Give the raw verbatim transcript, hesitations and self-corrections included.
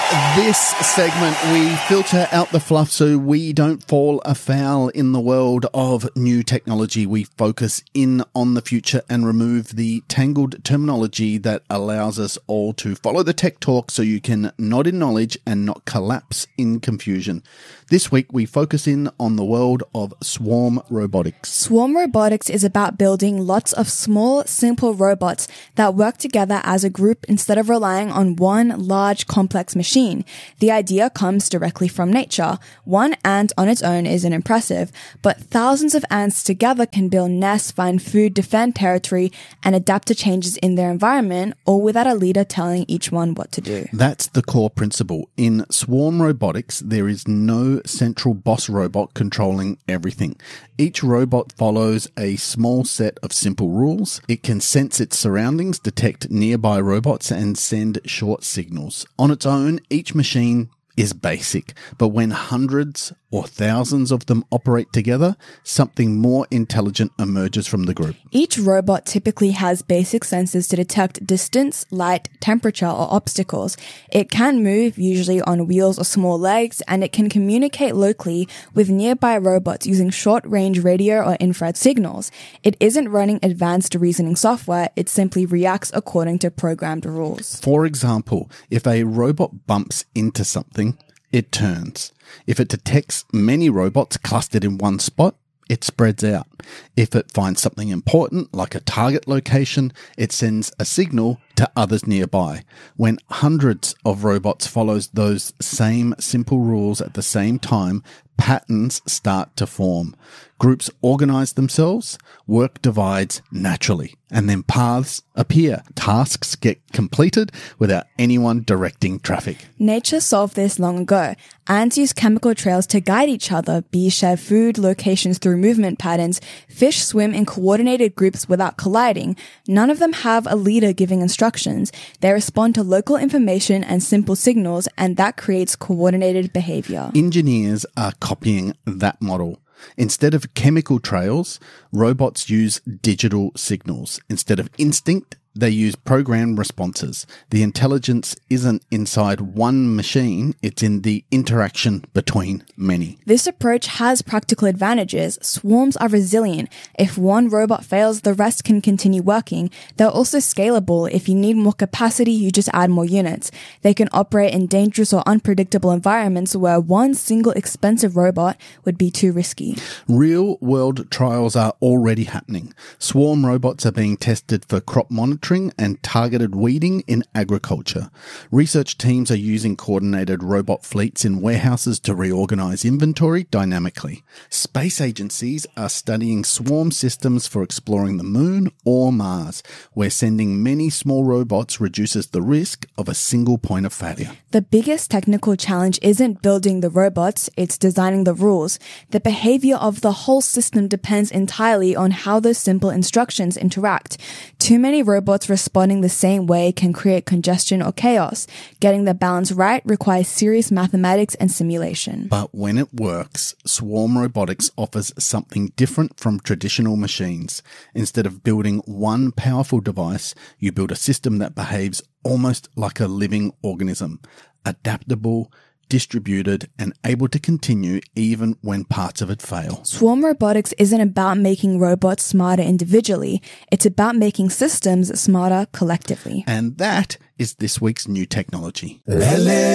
this segment, we filter out the fluff so we don't fall afoul in the world of new technology. We focus in on the future and remove the tangled terminology that allows us all to follow the tech talk so you can nod in knowledge and not collapse in confusion. This week, we focus in on the world of swarm robotics. Swarm robotics is about building lots of small, simple robots that work together as a group instead of relying on one large, complex machine. The idea comes directly from nature. One ant on its own isn't impressive, but thousands of ants together can build nests, find food, defend territory, and adapt to changes in their environment, all without a leader telling each one what to do. That's the core principle. In swarm robotics, there is no central boss robot controlling everything. Each robot follows a small set of simple rules. It can sense its surroundings, detect nearby robots, and send short signals. On its own, each machine is basic, but when hundreds or thousands of them operate together, something more intelligent emerges from the group. Each robot typically has basic sensors to detect distance, light, temperature, or obstacles. It can move, usually on wheels or small legs, and it can communicate locally with nearby robots using short-range radio or infrared signals. It isn't running advanced reasoning software, it simply reacts according to programmed rules. For example, if a robot bumps into something, it turns. If it detects many robots clustered in one spot, it spreads out. If it finds something important, like a target location, it sends a signal to others nearby. When hundreds of robots follow those same simple rules at the same time, patterns start to form. Groups organize themselves, work divides naturally, and then paths appear. Tasks get completed without anyone directing traffic. Nature solved this long ago. Ants use chemical trails to guide each other. Bees share food locations through movement patterns. Fish swim in coordinated groups without colliding. None of them have a leader giving instructions. They respond to local information and simple signals, and that creates coordinated behavior. Engineers are copying that model. Instead of chemical trails, robots use digital signals. Instead of instinct, they use programmed responses. The intelligence isn't inside one machine, it's in the interaction between many. This approach has practical advantages. Swarms are resilient. If one robot fails, the rest can continue working. They're also scalable. If you need more capacity, you just add more units. They can operate in dangerous or unpredictable environments where one single expensive robot would be too risky. Real-world trials are already happening. Swarm robots are being tested for crop monitoring and targeted weeding in agriculture. Research teams are using coordinated robot fleets in warehouses to reorganize inventory dynamically. Space agencies are studying swarm systems for exploring the moon or Mars, where sending many small robots reduces the risk of a single point of failure. The biggest technical challenge isn't building the robots, it's designing the rules. The behavior of the whole system depends entirely on how those simple instructions interact. Too many robots responding the same way can create congestion or chaos. Getting the balance right requires serious mathematics and simulation. But when it works, swarm robotics offers something different from traditional machines. Instead of building one powerful device, you build a system that behaves almost like a living organism, adaptable, distributed, and able to continue even when parts of it fail. Swarm robotics isn't about making robots smarter individually. It's about making systems smarter collectively. And that is this week's new technology.